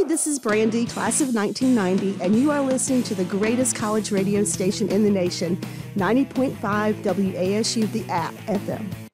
this is Brandy, class of 1990, and you are listening to the greatest college radio station in the nation, 90.5 WASU, the app FM.